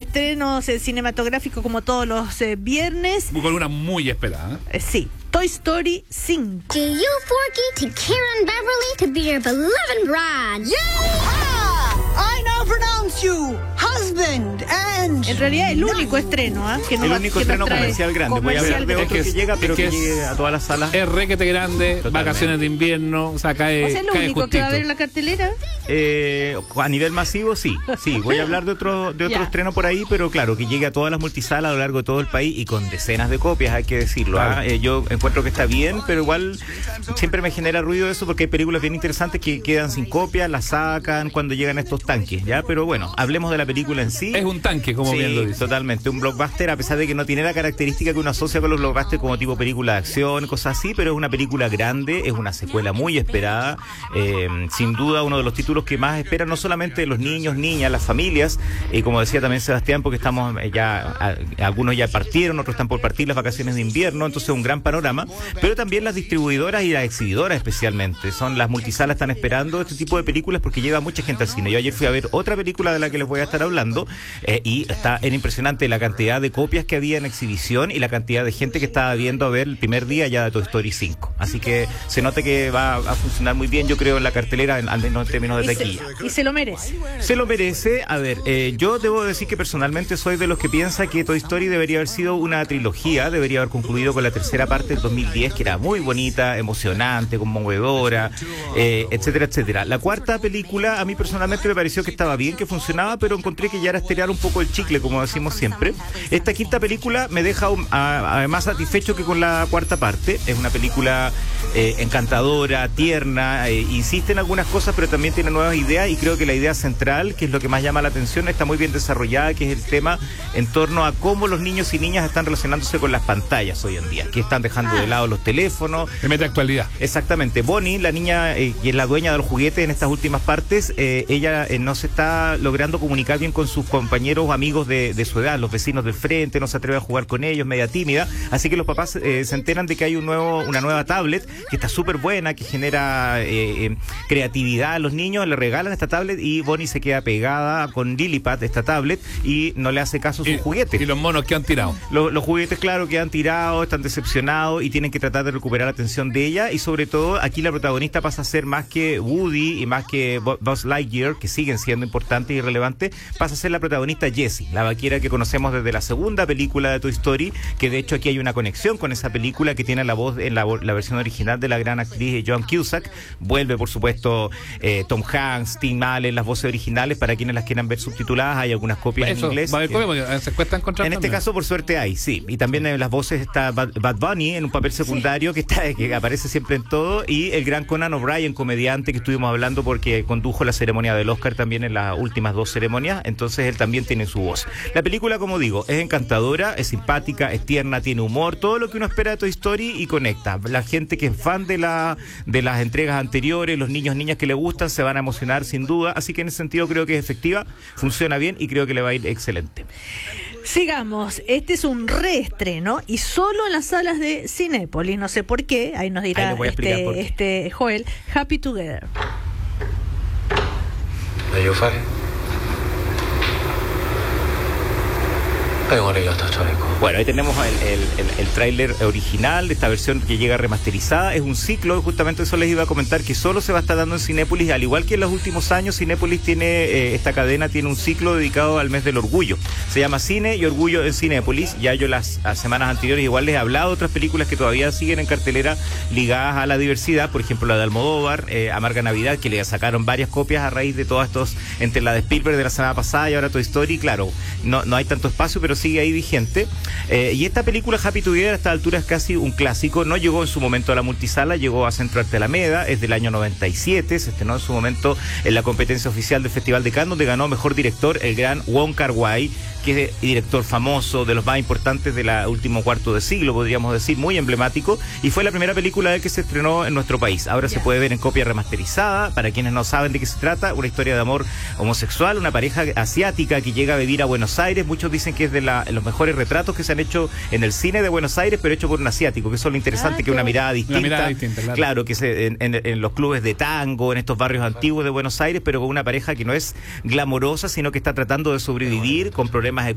estrenos cinematográficos como todos los viernes. Con una muy esperada. Sí, Toy Story 5. To you, Forky, to Karen Beverly, to be your beloved bride. I now pronounce you husband and... En realidad el único estreno, que no el va, único que estreno nos trae comercial grande. Voy a hablar de otro que llega, pero que llegue a todas las salas. Es requete grande, Totalmente. vacaciones de invierno, o sea, cae. O sea, lo cae único justito. que va a haber en la cartelera. A nivel masivo, sí, voy a hablar de otro Ya. estreno por ahí, pero claro, que llegue a todas las multisalas a lo largo de todo el país y con decenas de copias, hay que decirlo. Claro. Yo encuentro que está bien, pero igual siempre me genera ruido eso porque hay películas bien interesantes que quedan sin copias, las sacan cuando llegan estos tanques, ¿ya? Pero bueno, hablemos de la película en sí. Es un tanque, como bien lo dice. Totalmente, un blockbuster, a pesar de que no tiene la característica que uno asocia con los blockbusters como tipo película de acción, cosas así, pero es una película grande, es una secuela muy esperada, sin duda uno de los títulos que más esperan no solamente los niños, niñas, las familias, como decía también Sebastián, porque estamos algunos ya partieron, otros están por partir las vacaciones de invierno, entonces un gran panorama, pero también las distribuidoras y las exhibidoras especialmente, son las multisalas están esperando este tipo de películas porque lleva mucha gente al cine. Yo ayer fui a ver otra película de la que les voy a estar hablando y era impresionante la cantidad de copias que había en exhibición y la cantidad de gente que estaba viendo a ver el primer día ya de Toy Story 5. Así que se nota que va a funcionar muy bien, yo creo, en la cartelera, al menos en términos de taquilla. Y se lo merece. Se lo merece. A ver, yo debo decir que personalmente soy de los que piensa que Toy Story debería haber sido una trilogía, debería haber concluido con la tercera parte del 2010, que era muy bonita, emocionante, conmovedora, etcétera, etcétera. La cuarta película a mí personalmente me pareció que estaba bien, que funcionaba, pero encontré que ya era estirar un poco el chicle, como decimos siempre. Esta quinta película me deja más satisfecho que con la cuarta parte. Es una película encantadora, tierna, insiste en algunas cosas, pero también tiene nuevas ideas y creo que la idea central, que es lo que más llama la atención, está muy bien desarrollada, que es el tema en torno a cómo los niños y niñas están relacionándose con las pantallas hoy en día, que están dejando de lado los teléfonos. Me mete actualidad. Exactamente. Bonnie, la niña que es la dueña de los juguetes en estas últimas partes, ella no se está logrando comunicar bien con sus compañeros o amigos de su edad, los vecinos del frente, no se atreve a jugar con ellos, media tímida, así que los papás se enteran de que hay una nueva tablet que está súper buena, que genera creatividad a los niños, le regalan esta tablet y Bonnie se queda pegada con Lillipad, esta tablet, y no le hace caso a sus juguetes. Y los monos que han tirado. Los juguetes, claro, que han tirado, están decepcionados y tienen que tratar de recuperar la atención de ella, y sobre todo aquí la protagonista pasa a ser más que Woody y más que Buzz Lightyear, que siguen siendo importantes y relevantes, pasa a ser la protagonista Jessie, la vaquera que conocemos desde la segunda película de Toy Story, que de hecho aquí hay una conexión con esa película, que tiene la voz en la versión original de la gran actriz Joan Cusack. Vuelve, por supuesto, Tom Hanks, Tim Allen, las voces originales, para quienes las quieran ver subtituladas, hay algunas copias en inglés. Va a haber copias porque se cuesta encontrar. En este caso, por suerte, hay, sí. Y también en las voces está Bad Bunny en un papel secundario, sí, que aparece siempre en todo, y el gran Conan O'Brien, comediante, que estuvimos hablando porque condujo la ceremonia del Oscar también en las últimas dos ceremonias, entonces él también tiene su voz. La película, como digo, es encantadora, es simpática, es tierna, tiene humor, todo lo que uno espera de Toy Story, y conecta. La gente que es fan de las entregas anteriores, los niños, niñas que le gustan, se van a emocionar sin duda, así que en ese sentido creo que es efectiva, funciona bien y creo que le va a ir excelente. Sigamos, este es un reestreno y solo en las salas de Cinépolis, no sé por qué, ahí nos dirá Joel, Happy Together. Bueno, ahí tenemos el tráiler original de esta versión que llega remasterizada. Es un ciclo, justamente eso les iba a comentar, que solo se va a estar dando en Cinépolis, al igual que en los últimos años. Cinépolis tiene, esta cadena tiene un ciclo dedicado al mes del orgullo. Se llama Cine y Orgullo en Cinépolis. Ya yo las semanas anteriores igual les he hablado de otras películas que todavía siguen en cartelera ligadas a la diversidad, por ejemplo la de Almodóvar, Amarga Navidad, que le sacaron varias copias a raíz de todos estos, entre la de Spielberg de la semana pasada y ahora Toy Story. Claro, no hay tanto espacio, pero sigue ahí vigente. Y esta película Happy Together a esta altura es casi un clásico. No llegó en su momento a la multisala, llegó a Centro Arte Alameda, es del año 97, se estrenó en su momento en la competencia oficial del Festival de Cannes, donde ganó mejor director el gran Wong Kar-wai, que es director famoso, de los más importantes del último cuarto de siglo, podríamos decir, muy emblemático, y fue la primera película de él que se estrenó en nuestro país. Ahora se puede ver en copia remasterizada. Para quienes no saben de qué se trata, una historia de amor homosexual, una pareja asiática que llega a vivir a Buenos Aires. Muchos dicen que es de los mejores retratos que se han hecho en el cine de Buenos Aires, pero hecho por un asiático, que eso es lo interesante, que una mirada distinta, claro, que en los clubes de tango, en estos barrios antiguos de Buenos Aires, pero con una pareja que no es glamorosa, sino que está tratando de sobrevivir con problemas